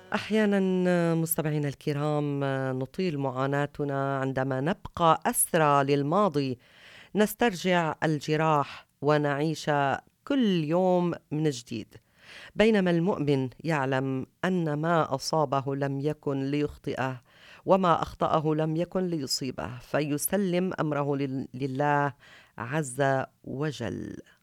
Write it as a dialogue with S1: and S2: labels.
S1: أحيانا مستمعينا الكرام نطيل معاناتنا عندما نبقى أسرى للماضي، نسترجع الجراح ونعيش كل يوم من جديد، بينما المؤمن يعلم أن ما أصابه لم يكن ليخطئه وما أخطأه لم يكن ليصيبه، فيسلم أمره لله عز وجل.